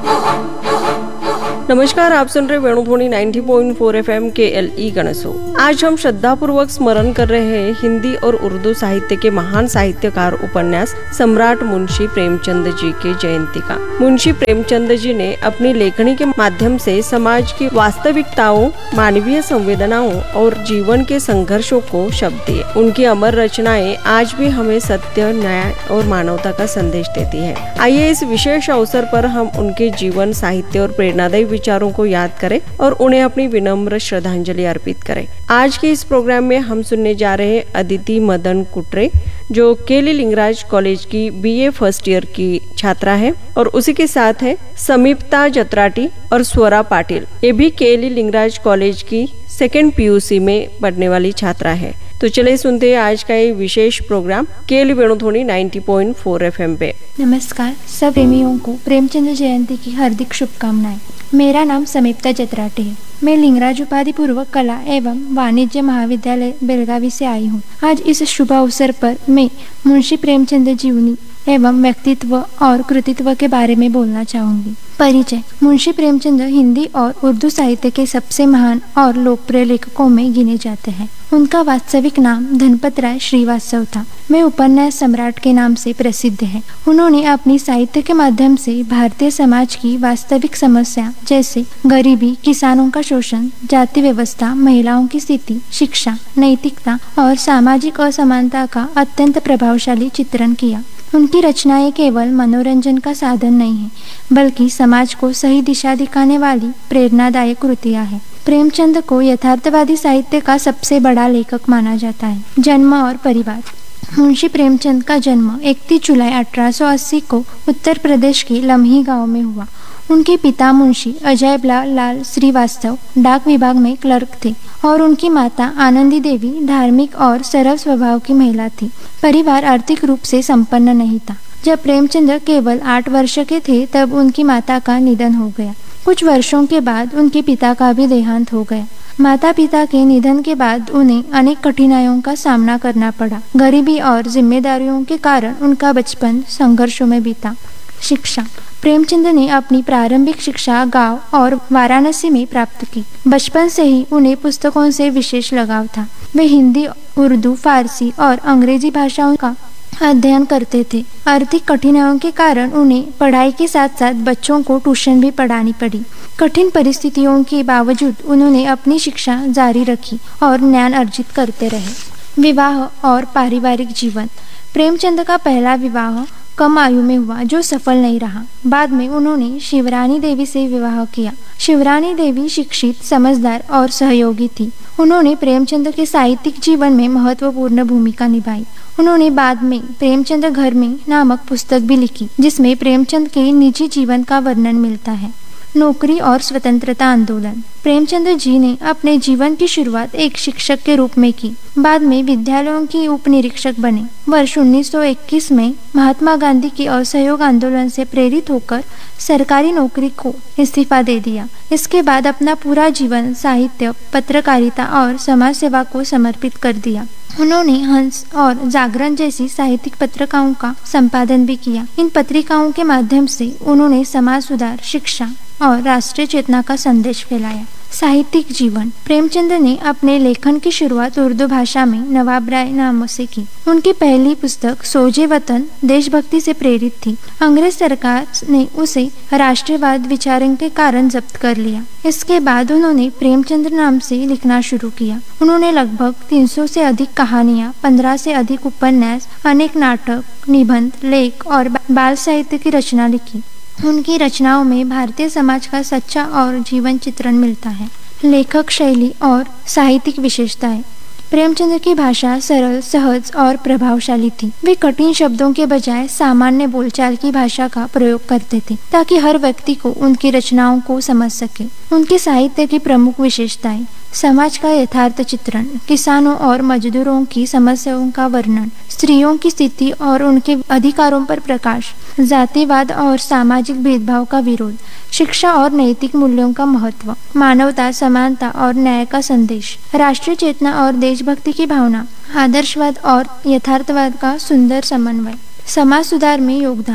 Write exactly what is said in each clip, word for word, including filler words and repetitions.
नमस्कार, आप सुन रहे वेणुध्वनि नब्बे पॉइंट चार एफएम के एल ई गणसो। आज हम श्रद्धापूर्वक स्मरण कर रहे हैं हिंदी और उर्दू साहित्य के महान साहित्यकार उपन्यास सम्राट मुंशी प्रेमचंद जी की जयंती का। मुंशी प्रेमचंद जी ने अपनी लेखनी के माध्यम से समाज की वास्तविकताओं, मानवीय संवेदनाओं और जीवन के संघर्षों को शब्द दिए। उनकी अमर रचनाएं आज भी हमें सत्य, न्याय और मानवता का संदेश देती है। आइए इस विशेष अवसर पर हम उनके जीवन, साहित्य और प्रेरणादायी विचारों को याद करें और उन्हें अपनी विनम्र श्रद्धांजलि अर्पित करें। आज के इस प्रोग्राम में हम सुनने जा रहे हैं अदिति मदन कुटरे, जो केली लिंगराज कॉलेज की बीए फर्स्ट ईयर की छात्रा है, और उसी के साथ है समीप्ता जत्राटी और स्वरा पाटिल। ये भी केली लिंगराज कॉलेज की सेकेंड पीयूसी में पढ़ने वाली छात्रा है। तो चले सुनते हैं आज का ये विशेष प्रोग्राम केली वेणुध्वनि नब्बे पॉइंट चार एफएम पे। नमस्कार, सब प्रेमियों को प्रेमचंद जयंती की हार्दिक शुभकामनाएं। मेरा नाम समीप्ता जत्राटी है। मैं लिंगराज उपाधि पूर्व कला एवं वाणिज्य महाविद्यालय बेलगावी से आई हूँ। आज इस शुभ अवसर पर मैं मुंशी प्रेमचंद जीवनी एवं व्यक्तित्व और कृतित्व के बारे में बोलना चाहूंगी। परिचय। मुंशी प्रेमचंद हिंदी और उर्दू साहित्य के सबसे महान और लोकप्रिय लेखकों में गिने जाते हैं। उनका वास्तविक नाम धनपत राय श्रीवास्तव था। वे उपन्यास सम्राट के नाम से प्रसिद्ध हैं। उन्होंने अपनी साहित्य के माध्यम से भारतीय समाज की वास्तविक समस्या जैसे गरीबी, किसानों का शोषण, जाति व्यवस्था, महिलाओं की स्थिति, शिक्षा, नैतिकता और सामाजिक असमानता का अत्यंत प्रभावशाली चित्रण किया। उनकी रचनाएं केवल मनोरंजन का साधन नहीं है, बल्कि समाज को सही दिशा दिखाने वाली प्रेरणादायक कृतियां हैं। प्रेमचंद को यथार्थवादी साहित्य का सबसे बड़ा लेखक माना जाता है। जन्म और परिवार। मुंशी प्रेमचंद का जन्म इकतीस जुलाई अठारह सौ अस्सी को उत्तर प्रदेश के लम्ही गांव में हुआ। उनके पिता मुंशी अजय लाल श्रीवास्तव डाक विभाग में क्लर्क थे और उनकी माता आनंदी देवी धार्मिक और सरल स्वभाव की महिला थी। परिवार आर्थिक रूप से संपन्न नहीं था। जब प्रेमचंद केवल आठ वर्ष के थे तब उनकी माता का निधन हो गया। कुछ वर्षों के बाद उनके पिता का भी देहांत हो गया। माता पिता के निधन के बाद उन्हें अनेक कठिनाइयों का सामना करना पड़ा। गरीबी और जिम्मेदारियों के कारण उनका बचपन संघर्षों में बीता। शिक्षा। प्रेमचंद ने अपनी प्रारंभिक शिक्षा गांव और वाराणसी में प्राप्त की। बचपन से ही उन्हें पुस्तकों से विशेष लगाव था। वे हिंदी, उर्दू, फारसी और अंग्रेजी भाषाओं का अध्ययन करते थे। आर्थिक कठिनाइयों के कारण उन्हें पढ़ाई के साथ साथ बच्चों को ट्यूशन भी पढ़ानी पड़ी। कठिन परिस्थितियों के बावजूद उन्होंने अपनी शिक्षा जारी रखी और ज्ञान अर्जित करते रहे। विवाह और पारिवारिक जीवन। प्रेमचंद का पहला विवाह कम आयु में हुआ, जो सफल नहीं रहा। बाद में उन्होंने शिवरानी देवी से विवाह किया। शिवरानी देवी शिक्षित, समझदार और सहयोगी थी। उन्होंने प्रेमचंद के साहित्यिक जीवन में महत्वपूर्ण भूमिका निभाई। उन्होंने बाद में प्रेमचंद घर में नामक पुस्तक भी लिखी, जिसमें प्रेमचंद के निजी जीवन का वर्णन मिलता है। नौकरी और स्वतंत्रता आंदोलन। प्रेमचंद जी ने अपने जीवन की शुरुआत एक शिक्षक के रूप में की। बाद में विद्यालयों की उप निरीक्षक बने। वर्ष उन्नीस सौ इक्कीस में महात्मा गांधी के असहयोग आंदोलन से प्रेरित होकर सरकारी नौकरी को इस्तीफा दे दिया। इसके बाद अपना पूरा जीवन साहित्य, पत्रकारिता और समाज सेवा को समर्पित कर दिया। उन्होंने हंस और जागरण जैसी साहित्यिक पत्रिकाओं का संपादन भी किया। इन पत्रिकाओं के माध्यम से उन्होंने समाज सुधार, शिक्षा और राष्ट्रीय चेतना का संदेश फैलाया। साहित्यिक जीवन। प्रेमचंद ने अपने लेखन की शुरुआत उर्दू भाषा में नवाब राय नाम से की। उनकी पहली पुस्तक सोजे वतन देशभक्ति से प्रेरित थी। अंग्रेज सरकार ने उसे राष्ट्रवाद विचारों के कारण जब्त कर लिया। इसके बाद उन्होंने प्रेमचंद नाम से लिखना शुरू किया। उन्होंने लगभग तीन सौ से अधिक कहानियां, पंद्रह से अधिक उपन्यास, अनेक नाटक, निबंध, लेख और बाल साहित्य की रचना लिखी। उनकी रचनाओं में भारतीय समाज का सच्चा और जीवन चित्रण मिलता है। लेखक शैली और साहित्यिक विशेषताएं। प्रेमचंद की भाषा सरल, सहज और प्रभावशाली थी। वे कठिन शब्दों के बजाय सामान्य बोलचाल की भाषा का प्रयोग करते थे, ताकि हर व्यक्ति को उनकी रचनाओं को समझ सके। उनके साहित्य की प्रमुख विशेषताएं: समाज का यथार्थ चित्रण, किसानों और मजदूरों की समस्याओं का वर्णन, स्त्रियों की स्थिति और उनके अधिकारों पर प्रकाश, जातिवाद और सामाजिक भेदभाव का विरोध, शिक्षा और नैतिक मूल्यों का महत्व, मानवता, समानता और न्याय का संदेश, राष्ट्रीय चेतना और देशभक्ति की भावना, आदर्शवाद और यथार्थवाद का सुंदर समन्वय। समाज सुधार में योगदान।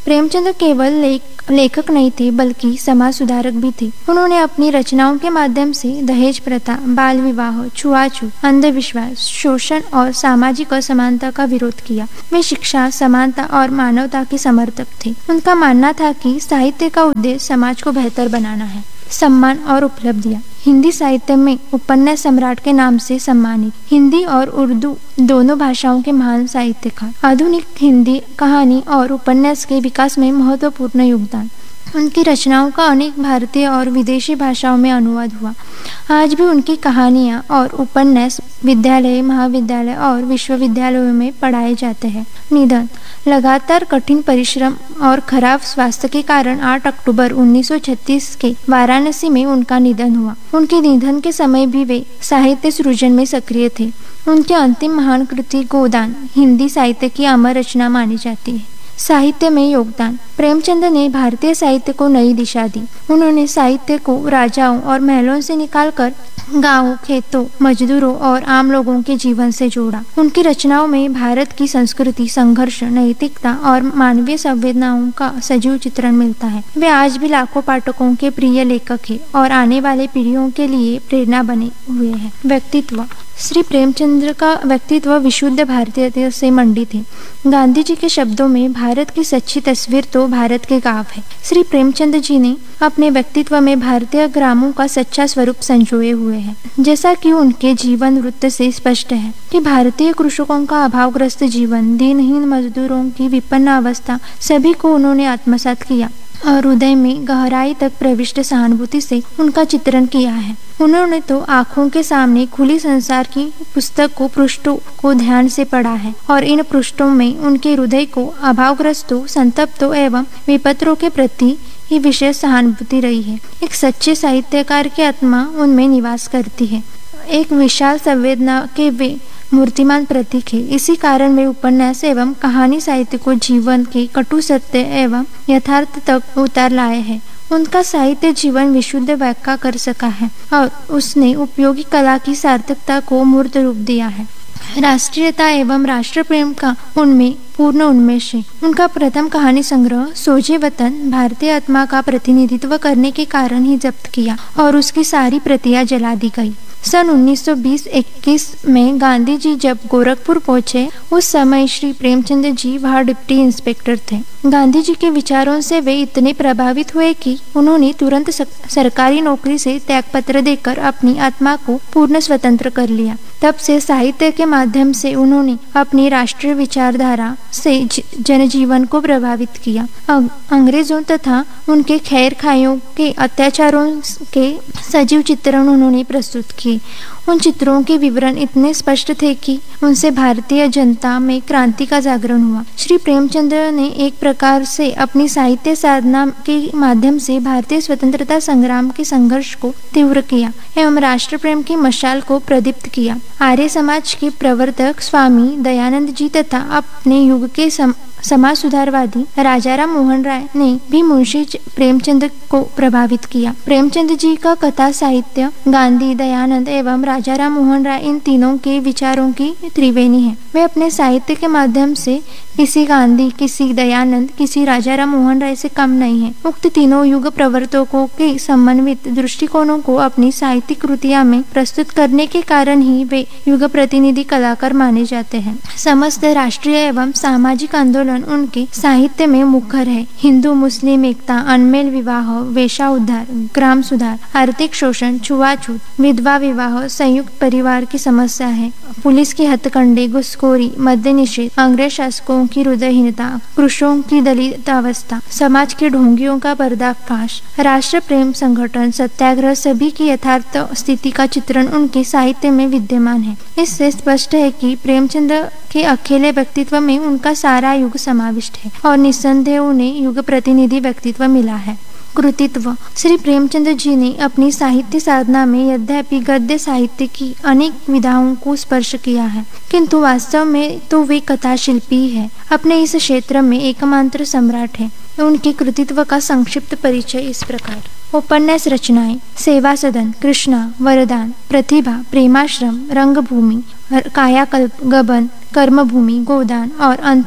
प्रेमचंद केवल लेख लेखक नहीं थे बल्कि समाज सुधारक भी थे। उन्होंने अपनी रचनाओं के माध्यम से दहेज प्रथा, बाल विवाह, छुआछूत, अंधविश्वास, शोषण और सामाजिक असमानता का विरोध किया। वे शिक्षा, समानता और मानवता के समर्थक थे। उनका मानना था कि साहित्य का उद्देश्य समाज को बेहतर बनाना है। सम्मान और उपलब्धियां। हिंदी साहित्य में उपन्यास सम्राट के नाम से सम्मानित, हिंदी और उर्दू दोनों भाषाओं के महान साहित्यकार, आधुनिक हिंदी कहानी और उपन्यास के विकास में महत्वपूर्ण योगदान। उनकी रचनाओं का अनेक भारतीय और विदेशी भाषाओं में अनुवाद हुआ। आज भी उनकी कहानियाँ और उपन्यास विद्यालय, महाविद्यालय और विश्वविद्यालयों में पढ़ाए जाते हैं। निधन। लगातार कठिन परिश्रम और खराब स्वास्थ्य के कारण आठ अक्टूबर उन्नीस सौ छत्तीस के वाराणसी में उनका निधन हुआ। उनके निधन के समय भी वे साहित्य सृजन में सक्रिय थे। उनकी अंतिम महान कृति गोदान हिंदी साहित्य की अमर रचना मानी जाती है। साहित्य में योगदान। प्रेमचंद ने भारतीय साहित्य को नई दिशा दी। उन्होंने साहित्य को राजाओं और महलों से निकालकर गांवों, खेतों, मजदूरों और आम लोगों के जीवन से जोड़ा। उनकी रचनाओं में भारत की संस्कृति, संघर्ष, नैतिकता और मानवीय संवेदनाओं का सजीव चित्रण मिलता है। वे आज भी लाखों पाठकों के प्रिय लेखक हैं और आने वाले पीढ़ियों के लिए प्रेरणा बने हुए हैं। व्यक्तित्व। श्री प्रेमचंद्र का व्यक्तित्व विशुद्ध भारतीयता से मंडित है। गांधी जी के शब्दों में भारत की सच्ची तस्वीर तो भारत के गांव है। श्री प्रेमचंद जी ने अपने व्यक्तित्व में भारतीय ग्रामों का सच्चा स्वरूप संजोए हुए हैं। जैसा कि उनके जीवन वृत्त से स्पष्ट है कि भारतीय कृषकों का अभावग्रस्त जीवन, दिनहीन मजदूरों की विपन्न अवस्था, सभी को उन्होंने आत्मसात किया और हृदय में गहराई तक प्रविष्ट सहानुभूति से उनका चित्रण किया है। उन्होंने तो आंखों के सामने खुली संसार की पुस्तक को पृष्ठों को ध्यान से पढ़ा है और इन पृष्ठों में उनके हृदय को अभावग्रस्तों, संतप्तों एवं विपत्रों के प्रति ही विशेष सहानुभूति रही है। एक सच्चे साहित्यकार की आत्मा उनमें निवास करती है। एक विशाल संवेदना के वे मूर्तिमान प्रतीक है। इसी कारण वे उपन्यास एवं कहानी साहित्य को जीवन के कटु सत्य एवं यथार्थ तक उतार लाए हैं। उनका साहित्य जीवन विशुद्ध व्याख्या कर सका है और उसने उपयोगी कला की सार्थकता को मूर्त रूप दिया है। राष्ट्रीयता एवं राष्ट्र प्रेम का उनमें पूर्ण उन्मेष है। उनका प्रथम कहानी संग्रह सोझे वतन भारतीय आत्मा का प्रतिनिधित्व करने के कारण ही जब्त किया और उसकी सारी प्रतियां जला दी गई। सन उन्नीस सौ बीस इक्कीस में गांधी जी जब गोरखपुर पहुंचे, उस समय श्री प्रेमचंद जी वहाँ डिप्टी इंस्पेक्टर थे। गांधी जी के विचारों से वे इतने प्रभावित हुए कि उन्होंने तुरंत सरकारी नौकरी से त्यागपत्र देकर अपनी आत्मा को पूर्ण स्वतंत्र कर लिया। तब से साहित्य के माध्यम से उन्होंने अपनी राष्ट्रीय विचारधारा से जनजीवन को प्रभावित किया। अंग्रेजों तथा उनके खैर खाइयों के अत्याचारों के सजीव चित्रण उन्होंने प्रस्तुत किए। उन चित्रों के विवरण इतने स्पष्ट थे कि उनसे भारतीय जनता में क्रांति का जागरण हुआ। श्री प्रेमचंद्र ने एक प्रकार से अपनी साहित्य साधना के माध्यम से भारतीय स्वतंत्रता संग्राम के संघर्ष को तीव्र किया एवं राष्ट्र प्रेम की मशाल को प्रदीप्त किया। आर्य समाज के प्रवर्तक स्वामी दयानंद जी तथा अपने युग के सम, समाज सुधारवादी राजाराम मोहन राय ने भी मुंशी प्रेमचंद को प्रभावित किया। प्रेमचंद जी का कथा साहित्य गांधी, दयानंद एवं राजाराम मोहन राय इन तीनों के विचारों की त्रिवेणी है। वे अपने साहित्य के माध्यम से किसी गांधी, किसी दयानंद, किसी राजाराम मोहन राय से कम नहीं है। उक्त तीनों युग प्रवर्तकों के समन्वित दृष्टिकोणों को अपनी साहित्यिक कृतियां में प्रस्तुत करने के कारण ही वे युग प्रतिनिधि कलाकार माने जाते हैं। समस्त राष्ट्रीय एवं सामाजिक आंदोलन उनके साहित्य में मुखर है। हिंदू मुस्लिम एकता, अनमेल विवाह, वेश्या उद्धार, ग्राम सुधार, आर्थिक शोषण, छुआछूत, विधवा विवाह, संयुक्त परिवार की समस्या है, पुलिस की हत्याकांडे, घुसखोरी, मद्य निषेध, अंग्रेज शासकों की हृदयहीनता, पुरुषों की दलित अवस्था, समाज के ढोंगियों का पर्दाफाश, राष्ट्र प्रेम संगठन, सत्याग्रह, सभी की यथार्थ स्थिति का चित्रण उनके साहित्य में विद्यमान है। इससे स्पष्ट है कि प्रेमचंद के अकेले व्यक्तित्व में उनका सारा युग समाविष्ट है और निस्संदेह उन्हें युग प्रतिनिधि व्यक्तित्व मिला है। कृतित्व। श्री प्रेमचंद जी ने अपनी साहित्य साधना में यद्यपि गद्य साहित्य की अनेक विधाओं को स्पर्श किया है, किंतु वास्तव में तो वे कथा शिल्पी है, अपने इस क्षेत्र में एकमात्र सम्राट है। उनके कृतित्व का संक्षिप्त परिचय इस प्रकार। उपन्यास रचनाएं: सेवा सदन, कृष्णा, वरदान, प्रतिभा, प्रेमाश्रम, रंगभूमि, कायाकल्प, गबन, कर्मभूमि, गोदान और अंतिम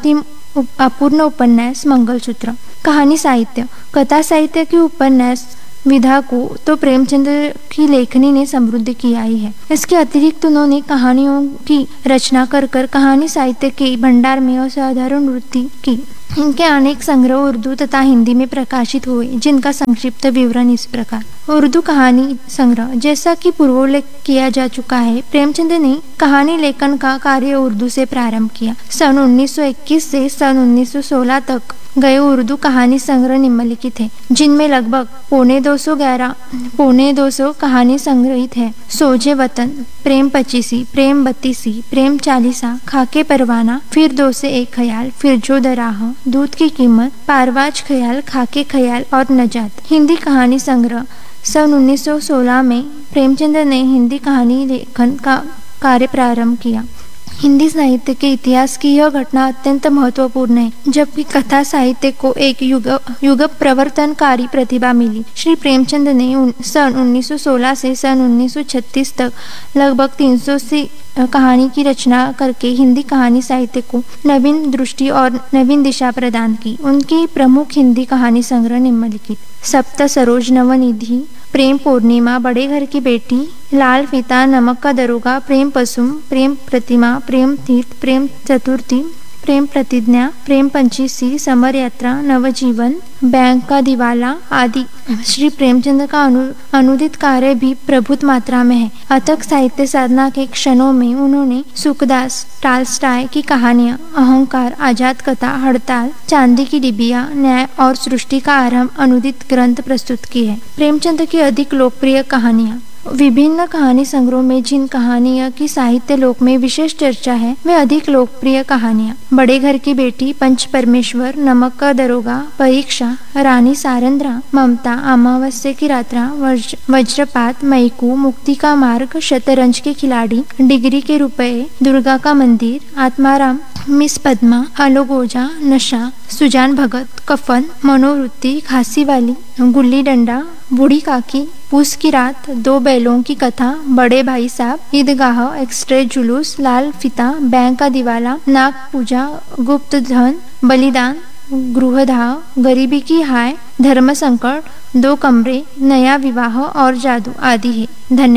उप- अपूर्ण उपन्यास मंगलसूत्र। कहानी साहित्य, कथा साहित्य की उपन्यास विधा को तो प्रेमचंद की लेखनी ने समृद्ध किया ही है। इसके अतिरिक्त उन्होंने कहानियों की रचना कर कर कहानी साहित्य के भंडार में असाधारण वृद्धि की। इनके अनेक संग्रह उर्दू तथा हिंदी में प्रकाशित हुए, जिनका संक्षिप्त विवरण इस प्रकार। उर्दू कहानी संग्रह, जैसा कि पूर्वोल्लेख किया जा चुका है, प्रेमचंद ने कहानी लेखन का कार्य उर्दू से प्रारंभ किया। सन उन्नीस सौ इक्कीस से सन उन्नीस सौ सोलह तक गए उर्दू कहानी संग्रह निम्नलिखित है, जिनमें लगभग पौने दो सौ ग्यारह पौने दो सौ कहानी संग्रहित है। सोजे वतन, प्रेम पचीसी, प्रेम बत्तीसी, प्रेम चालीसा, खाके परवाना, फिर दो से एक ख्याल, फिर जो दराह, दूध की कीमत, पारवाज ख्याल, खाके ख्याल और नजात। हिंदी कहानी संग्रह, सन उन्नीस सौ सोलह में प्रेमचंद ने हिंदी कहानी लेखन का कार्य प्रारंभ किया। हिंदी साहित्य के इतिहास की यह घटना अत्यंत महत्वपूर्ण है, जबकि कथा साहित्य को एक युग युग प्रवर्तनकारी प्रतिभा मिली। श्री प्रेमचंद ने उन, सन उन्नीस सौ सोलह से सन उन्नीस सौ छत्तीस तक लगभग तीन सौ सी कहानी की रचना करके हिंदी कहानी साहित्य को नवीन दृष्टि और नवीन दिशा प्रदान की। उनकी प्रमुख हिंदी कहानी संग्रह निम्नलिखित: सप्त सरोज नवनिधि, प्रेम पूर्णिमा, बड़े घर की बेटी, लाल फीता, नमक का दरोगा, प्रेम पसुम, प्रेम प्रतिमा, प्रेम तीर्थ, प्रेम चतुर्थी, प्रेम प्रतिज्ञा, प्रेम पंचीसी, समर यात्रा, नवजीवन, बैंक का दिवाला आदि। श्री प्रेमचंद का अनु, अनुदित कार्य भी प्रभुत मात्रा में है। अथक साहित्य साधना के क्षणों में उन्होंने सुखदास, टालस्टॉय की कहानियां, अहंकार, आजाद कथा, हड़ताल, चांदी की डिबिया, न्याय और सृष्टि का आरंभ अनुदित ग्रंथ प्रस्तुत की है। प्रेमचंद की अधिक लोकप्रिय कहानियां, विभिन्न कहानी संग्रहों में जिन कहानियों की साहित्य लोक में विशेष चर्चा है, वे अधिक लोकप्रिय कहानियां: बड़े घर की बेटी, पंच परमेश्वर, नमक का दरोगा, परीक्षा, रानी सारंद्रा, ममता, अमावस्या की रात्रा, वज्र, वज्रपात, मैकू, मुक्ति का मार्ग, शतरंज के खिलाड़ी, डिग्री के रुपए, दुर्गा का मंदिर, आत्माराम, मिस पद्मा, आलोगोजा, नशा, सुजान भगत, कफन, मनोवृत्ति, खांसी वाली, गुल्ली डंडा, बूढ़ी काकी, पूस की रात, दो बैलों की कथा, बड़े भाई साहब, ईदगाह, एक्सप्रेस जुलूस, लाल फीता, बैंक का दिवाला, नाग पूजा, गुप्त धन, बलिदान, गृहदाह, गरीबी की हाय, धर्म संकट, दो कमरे, नया विवाह और जादू आदि है। धन्यवाद।